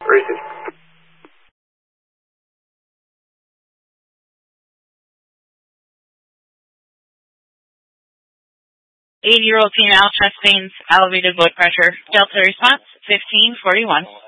Racing. 80-year-old female, chest pains, elevated blood pressure. Delta response, 1541.